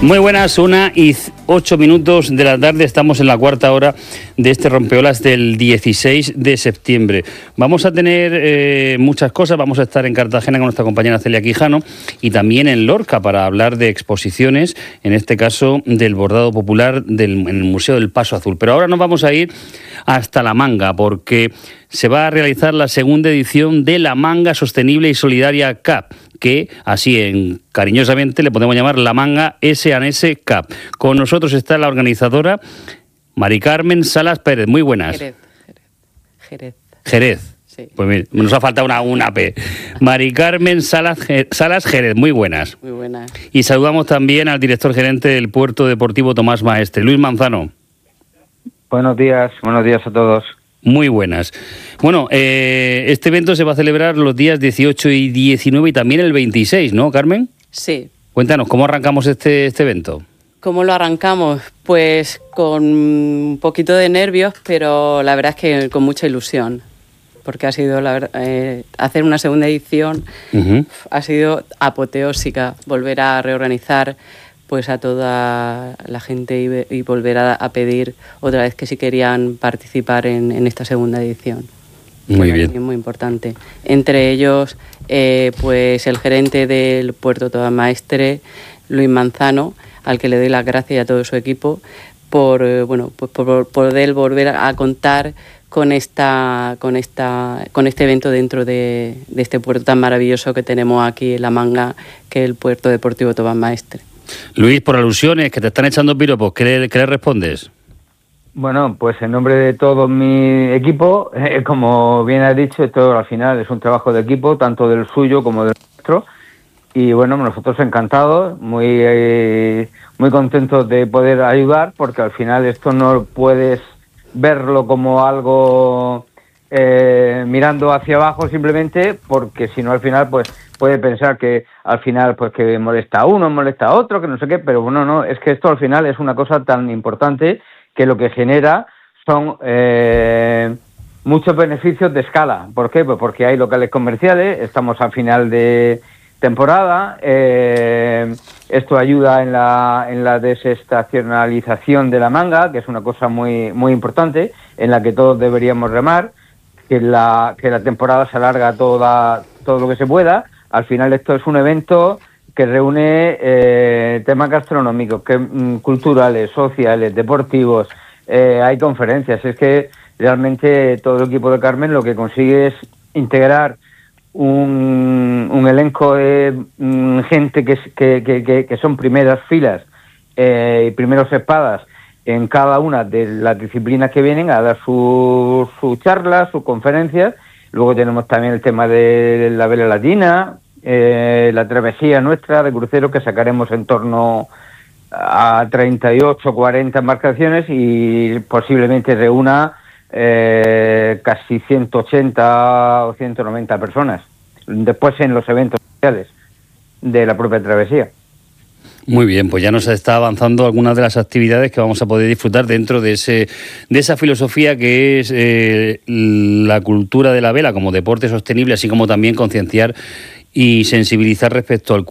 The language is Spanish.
Muy buenas, 1:08 de la tarde, estamos en la cuarta hora de este rompeolas del 16 de septiembre. Vamos a tener muchas cosas, vamos a estar en Cartagena con nuestra compañera Celia Quijano y también en Lorca para hablar de exposiciones, en este caso del bordado popular en el Museo del Paso Azul. Pero ahora nos vamos a ir hasta La Manga porque se va a realizar la segunda edición de La Manga Sostenible y Solidaria Cup, que así cariñosamente le podemos llamar La Manga S&S Cup. Con nosotros está la organizadora Mari Carmen Salas Pérez. Muy buenas. Jerez. Sí. Pues mira, nos ha faltado una P. Mari Carmen Salas Jerez. Muy buenas. Muy buenas. Y saludamos también al director gerente del Puerto Deportivo Tomás Maestre, Luis Manzano. Buenos días a todos. Muy buenas. Bueno, este evento se va a celebrar los días 18 y 19 y también el 26, ¿no, Carmen? Sí. Cuéntanos, ¿cómo arrancamos este evento? ¿Cómo lo arrancamos? Pues con un poquito de nervios, pero la verdad es que con mucha ilusión, porque ha sido, hacer una segunda edición ha sido apoteósica, volver a reorganizar pues a toda la gente y volver a pedir otra vez que si querían participar en esta segunda edición. Muy bien. Es muy importante. Entre ellos, pues el gerente del Puerto Tomás Maestre, Luis Manzano, al que le doy las gracias y a todo su equipo por poder volver a contar con este evento dentro de este puerto tan maravilloso que tenemos aquí en La Manga, que es el Puerto Deportivo Tomás Maestre. Luis, por alusiones que te están echando piropos, ¿qué le respondes? Bueno, pues en nombre de todo mi equipo, como bien has dicho, esto al final es un trabajo de equipo, tanto del suyo como del nuestro. Y bueno, nosotros encantados, muy contentos de poder ayudar, porque al final esto no puedes verlo como algo mirando hacia abajo simplemente, porque si no al final pues puede pensar que al final pues que molesta a uno, molesta a otro, que no sé qué, pero bueno, no, es que esto al final es una cosa tan importante que lo que genera son muchos beneficios de escala. ¿Por qué? Pues porque hay locales comerciales, estamos a final de temporada, esto ayuda en la desestacionalización de La Manga, que es una cosa muy importante, en la que todos deberíamos remar, que la temporada se alarga todo lo que se pueda. Al final esto es un evento que reúne temas gastronómicos, culturales, sociales, deportivos, hay conferencias. Es que realmente todo el equipo de Carmen lo que consigue es integrar un elenco de gente que son primeras filas y primeros espadas en cada una de las disciplinas que vienen a dar sus charlas, sus conferencias. Luego tenemos también el tema de la vela latina, la travesía nuestra de crucero, que sacaremos en torno a 38, 40 embarcaciones y posiblemente reúna casi 180 o 190 personas, después en los eventos sociales de la propia travesía. Muy bien, pues ya nos está avanzando algunas de las actividades que vamos a poder disfrutar dentro de esa filosofía que es la cultura de la vela como deporte sostenible, así como también concienciar y sensibilizar respecto al